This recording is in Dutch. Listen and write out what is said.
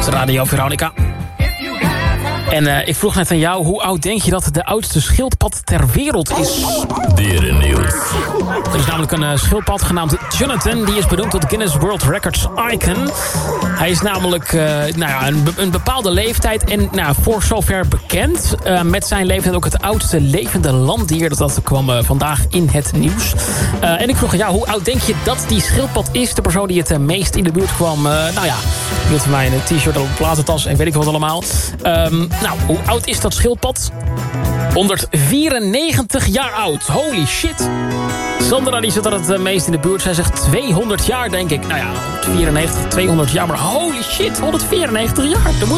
Radio Veronica. En ik vroeg net aan jou, hoe oud denk je dat de oudste schildpad ter wereld is? Dierennieuws. Er is namelijk een schildpad genaamd Jonathan. Die is benoemd tot Guinness World Records Icon. Hij is namelijk een bepaalde leeftijd en voor zover bekend. Met zijn leeftijd ook het oudste levende landdier. Dat kwam vandaag in het nieuws. En ik vroeg aan jou, hoe oud denk je dat die schildpad is? De persoon die het meest in de buurt kwam. Hield van mij een t-shirt op een platentas en weet ik wat allemaal. Hoe oud is dat schildpad? 194 jaar oud. Holy shit. Sandra die zit er het meest in de buurt. Zij zegt 200 jaar, denk ik. 194, 200 jaar. Maar holy shit, 194 jaar.